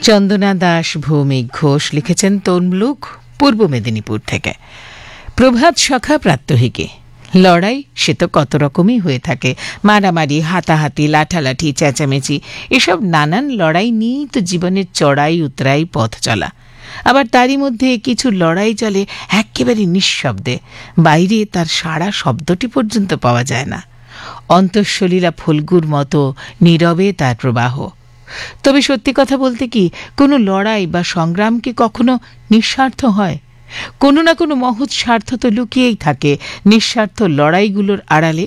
চন্দনা দাস ভৌমিক ঘোষ লিখেছেন তমলুক, পূর্ব মেদিনীপুর থেকে। প্রভাত সখা প্রাত্যহিকে লড়াই সে তো কত রকমই হয়ে থাকে, মারামারি, হাতাহাতি, লাঠালাঠি, চেঁচামেচি, এসব নানান লড়াই নিয়েই তো জীবনের চড়াই উতরাই পথ চলা। আবার তারই মধ্যে কিছু লড়াই চলে একেবারে নিঃশব্দে, বাইরে তার সারা শব্দটি পর্যন্ত পাওয়া যায় না। অন্তঃসলীলা ফল্গুর মতো নীরবে তার প্রবাহ। তবে সত্যি কথা বলতে কি, কোনো লড়াই বা সংগ্রাম কি কখনো নিঃস্বার্থ হয়? কোনো না কোনো মহৎ স্বার্থ তো লুকিয়েই থাকে নিঃস্বার্থ লড়াইগুলোর আড়ালে।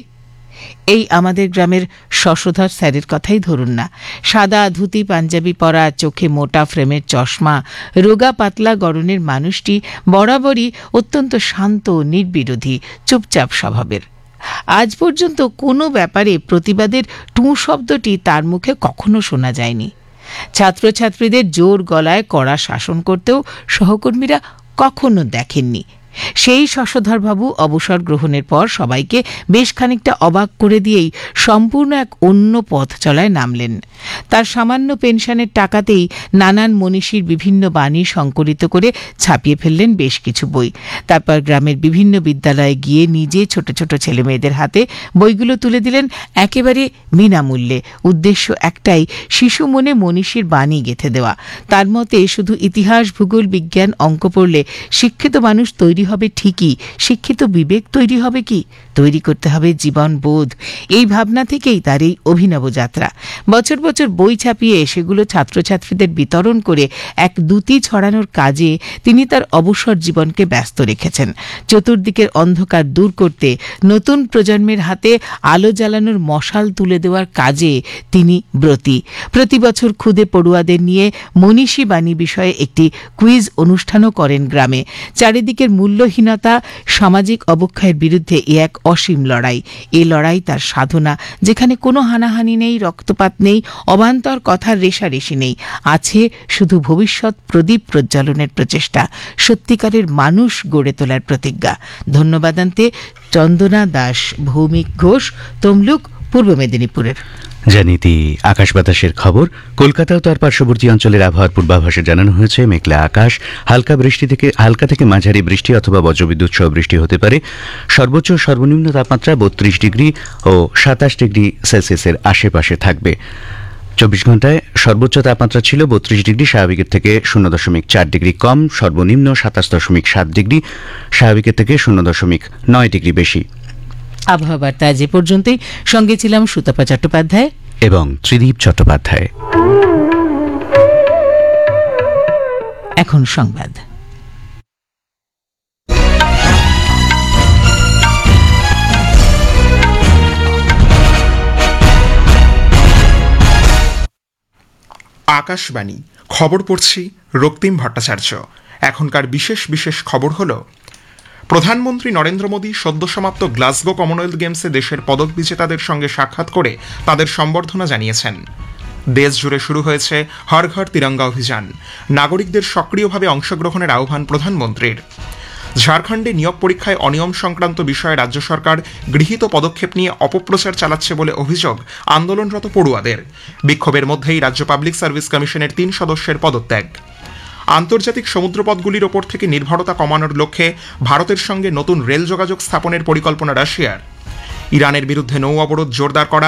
এই আমাদের গ্রামের শশধর স্যারের কথাই ধরুন না। সাদা ধুতি পাঞ্জাবি পরা, চোখে মোটা ফ্রেমের চশমা, রোগা পাতলা গড়নের মানুষটি বরাবরই অত্যন্ত শান্ত, নির্বিরোধী, চুপচাপ স্বভাবের। আজ পর্যন্ত কোনো ব্যাপারে প্রতিবাদের টুঁ শব্দটি তার মুখে কখনো শোনা যায়নি। ছাত্রছাত্রীদের জোর গলায় কড়া শাসন করতেও সহকর্মীরা কখনো দেখেননি। সেই শশধরবাবু অবসর গ্রহণের পর সবাইকে বেশ খানিকটা অবাক করে দিয়েই সম্পূর্ণ এক অন্য পথ চলায় নামলেন। তার সামান্য পেনশনের টাকাতেই নানান মনীষীর বিভিন্ন বাণী সংকলিত করে ছাপিয়ে ফেললেন বেশ কিছু বই। তারপর গ্রামের বিভিন্ন বিদ্যালয়ে গিয়ে নিজে ছোট ছোট ছেলেমেয়েদের হাতে বইগুলো তুলে দিলেন একেবারে বিনামূল্যে। উদ্দেশ্য একটাই, শিশু মনে মনীষীর বাণী গেঁথে দেওয়া। তার মতে শুধু ইতিহাস, ভূগোল, বিজ্ঞান, অঙ্ক পড়লে শিক্ষিত মানুষ তৈরি হবে ঠিকই, শিক্ষিত বিবেক তৈরি হবে কি? তৈরি করতে হবে জীবন বোধ। এই ভাবনা থেকেই তার এই অভিনব যাত্রা। বছর বছর বই ছাপিয়ে সেগুলো ছাত্রছাত্রীদের বিতরণ করে এক দ্যুতি ছড়ানোর কাজে তিনি তার অবসর জীবনকে ব্যস্ত রেখেছেন। চতুর্দিকের অন্ধকার দূর করতে, নতুন প্রজন্মের হাতে আলো জ্বালানোর মশাল তুলে দেওয়ার কাজে তিনি ব্রতী। প্রতি বছর ক্ষুদে পড়ুয়াদের নিয়ে মনীষী বাণী বিষয়ে একটি কুইজ অনুষ্ঠানও করেন গ্রামে। চারিদিকের মূল্যহীনতা, সামাজিক অবক্ষয়ের বিরুদ্ধে এ এক অসীম লড়াই। এ লড়াই তার সাধনা, যেখানে কোনো হানাহানি নেই, রক্তপাত নেই, অবান্তর কথার রেষারেষি নেই। আছে শুধু ভবিষ্যৎ প্রদীপ প্রজ্বলনের প্রচেষ্টা, সত্যিকারের মানুষ গড়ে তোলার প্রতিজ্ঞা। ধন্যবাদান্তে চন্দনা দাস ভৌমিক ঘোষ, তমলুক, পূর্ব মেদিনীপুরের। জানিতি আকাশ বাতাসের খবর। কলকাতা ও তার পার্শ্ববর্তী অঞ্চলের আবহাওয়ার পূর্বাভাসে জানানো হয়েছে মেঘলা আকাশ, হালকা থেকে মাঝারি বৃষ্টি অথবা বজ্রবিদ্যুৎ সহ বৃষ্টি হতে পারে। সর্বোচ্চ সর্বনিম্ন তাপমাত্রা 32 ডিগ্রি ও 27 ডিগ্রি সেলসিয়াসের আশেপাশে থাকবে। 24 ঘন্টায় সর্বোচ্চ তাপমাত্রা ছিল 32 ডিগ্রি, স্বাভাবিকের থেকে 0.4 ডিগ্রি কম। সর্বনিম্ন 27.7 ডিগ্রি, স্বাভাবিকের থেকে 0.9 ডিগ্রি বেশি। আবহাওয়া বার্তা আজ এ পর্যন্তই। সঙ্গে ছিলাম সুতপা চট্টোপাধ্যায় এবং ত্রিদীপ চট্টোপাধ্যায়। এখন সংবাদ। আকাশবাণী খবর পড়ছি রক্তিম ভট্টাচার্য। এখনকার বিশেষ বিশেষ খবর হলো, প্রধানমন্ত্রী নরেন্দ্র মোদী সদ্য সমাপ্ত গ্লাসগো কমনওয়েলথ গেমসে দেশের পদক বিজেতাদের সঙ্গে সাক্ষাৎ করে তাদের সম্বর্ধনা জানিয়েছেন। দেশ জুড়ে শুরু হয়েছে হর ঘর তিরঙ্গা অভিযান। নাগরিকদের সক্রিয়ভাবে অংশগ্রহণের আহ্বান প্রধানমন্ত্রীর। ঝাড়খণ্ডে নিয়োগ পরীক্ষায় অনিয়ম সংক্রান্ত বিষয়ে রাজ্য সরকার গৃহীত পদক্ষেপ নিয়ে অপপ্রচার চালাচ্ছে বলে অভিযোগ আন্দোলনরত পড়ুয়াদের। বিক্ষোভের মধ্যেই রাজ্য পাবলিক সার্ভিস কমিশনের 3 সদস্যের পদত্যাগ। আন্তর্জাতিক সমুদ্রপথগুলির ওপর থেকে নির্ভরতা কমানোর লক্ষ্যে ভারতের সঙ্গে নতুন রেল যোগাযোগ স্থাপনের পরিকল্পনা রাশিয়ার। ইরানের বিরুদ্ধে নৌ অবরোধ জোরদার করা